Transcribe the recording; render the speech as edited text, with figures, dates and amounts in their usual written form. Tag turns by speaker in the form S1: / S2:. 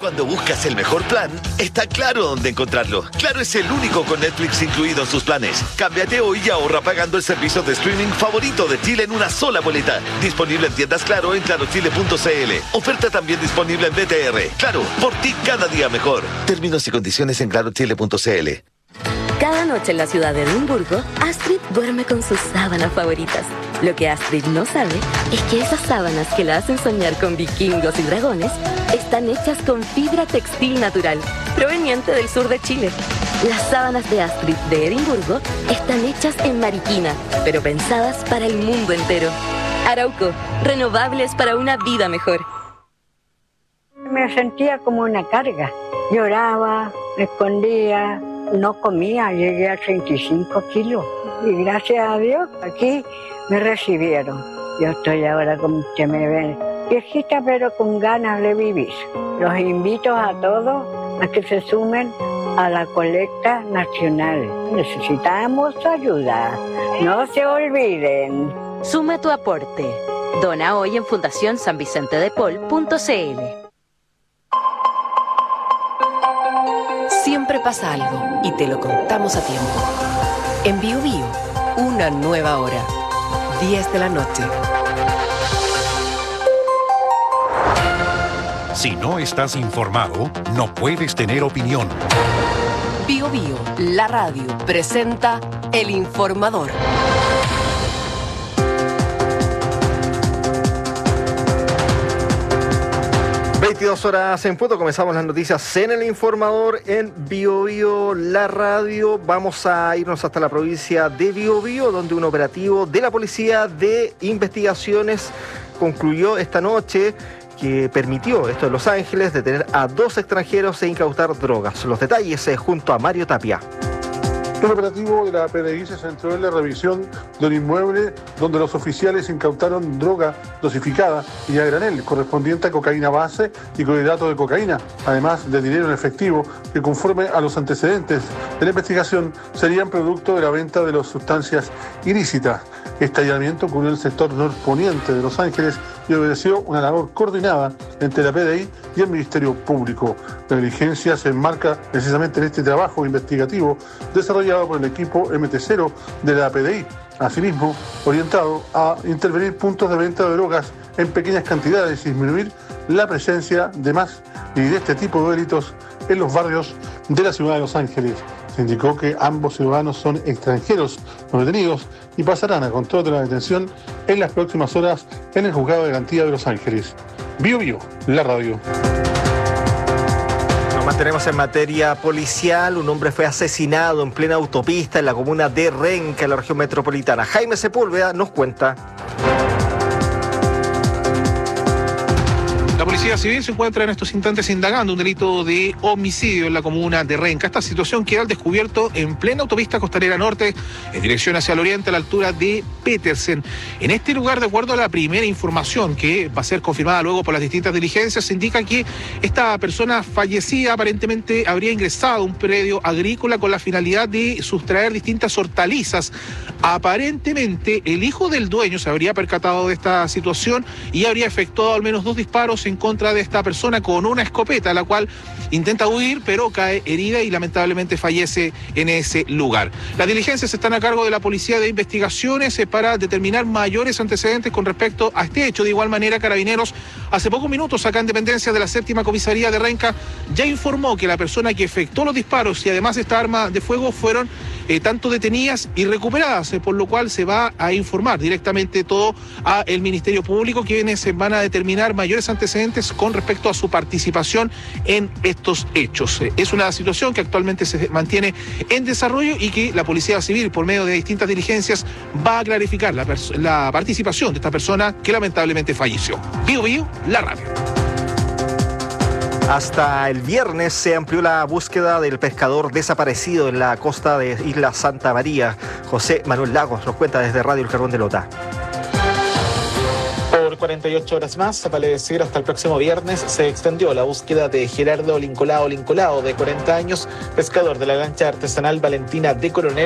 S1: Cuando buscas el mejor plan, está Claro dónde encontrarlo. Claro es el único con Netflix incluido en sus planes. Cámbiate hoy y ahorra pagando el servicio de streaming favorito de Chile en una sola boleta. Disponible en tiendas Claro en clarochile.cl. Oferta también disponible en BTR. Claro, por ti cada día mejor. Términos y condiciones en clarochile.cl.
S2: Cada noche en la ciudad de Edimburgo, Astrid duerme con sus sábanas favoritas. Lo que Astrid no sabe es que esas sábanas que la hacen soñar con vikingos y dragones están hechas con fibra textil natural, proveniente del sur de Chile. Las sábanas de Astrid de Edimburgo están hechas en Mariquina, pero pensadas para el mundo entero. Arauco, renovables para una vida mejor.
S3: Me sentía como una carga. Lloraba, me escondía, no comía, llegué a 35 kilos. Y gracias a Dios, aquí me recibieron. Yo estoy ahora, como usted me ve, viejita pero con ganas de vivir. Los invito a todos a que se sumen a la colecta nacional. Necesitamos ayuda. No se olviden.
S2: Suma tu aporte. Dona hoy en fundacionsanvicentedepol.cl.
S4: Siempre pasa algo y te lo contamos a tiempo. En Bio Bio, una nueva hora. 10 de la noche.
S5: Si no estás informado, no puedes tener opinión.
S4: Bio Bio, la radio, presenta El Informador.
S6: 22 horas en punto, comenzamos las noticias en El Informador en Bio Bio, la radio. Vamos a irnos hasta la provincia de Bio Bio, donde un operativo de la Policía de Investigaciones concluyó esta noche, que permitió, esto en Los Ángeles, detener a 2 extranjeros e incautar drogas. Los detalles junto a Mario Tapia.
S7: El operativo de la PDI se centró en la revisión del inmueble donde los oficiales incautaron droga dosificada y a granel, correspondiente a cocaína base y clorhidrato de cocaína, además de dinero en efectivo que, conforme a los antecedentes de la investigación, serían producto de la venta de las sustancias ilícitas. Este allanamiento ocurrió en el sector norponiente de Los Ángeles y obedeció una labor coordinada entre la PDI y el Ministerio Público. La diligencia se enmarca precisamente en este trabajo investigativo desarrollado por el equipo MT0 de la PDI, asimismo orientado a intervenir puntos de venta de drogas en pequeñas cantidades y disminuir la presencia de más y de este tipo de delitos en los barrios de la ciudad de Los Ángeles. Se indicó que ambos ciudadanos son extranjeros no detenidos y pasarán a control de la detención en las próximas horas en el Juzgado de Garantía de Los Ángeles. Bio Bio, la radio.
S6: Nos mantenemos en materia policial. Un hombre fue asesinado en plena autopista en la comuna de Renca, en la región metropolitana. Jaime Sepúlveda nos cuenta.
S8: La Policía Civil se encuentra en estos instantes indagando un delito de homicidio en la comuna de Renca. Esta situación queda al descubierto en plena autopista costanera norte, en dirección hacia el oriente, a la altura de Petersen. En este lugar, de acuerdo a la primera información que va a ser confirmada luego por las distintas diligencias, se indica que esta persona fallecida aparentemente habría ingresado a un predio agrícola con la finalidad de sustraer distintas hortalizas. Aparentemente, el hijo del dueño se habría percatado de esta situación y habría efectuado al menos 2 disparos en contra de esta persona con una escopeta, la cual intenta huir, pero cae herida y lamentablemente fallece en ese lugar. Las diligencias están a cargo de la Policía de Investigaciones para determinar mayores antecedentes con respecto a este hecho. De igual manera, Carabineros, hace pocos minutos, acá en dependencia de la 7ª Comisaría de Renca, ya informó que la persona que efectuó los disparos y además esta arma de fuego fueron tanto detenidas y recuperadas, por lo cual se va a informar directamente todo a el Ministerio Público, quienes van a determinar mayores antecedentes con respecto a su participación en estos hechos. Es una situación que actualmente se mantiene en desarrollo y que la Policía Civil, por medio de distintas diligencias, va a clarificar la participación de esta persona que lamentablemente falleció. Bio Bio, la radio.
S6: Hasta el viernes se amplió la búsqueda del pescador desaparecido en la costa de Isla Santa María. José Manuel Lagos nos cuenta desde Radio El Carbón de Lota.
S9: Por 48 horas más, vale decir hasta el próximo viernes, se extendió la búsqueda de Gerardo Lincolao, de 40 años, pescador de la lancha artesanal Valentina de Coronel,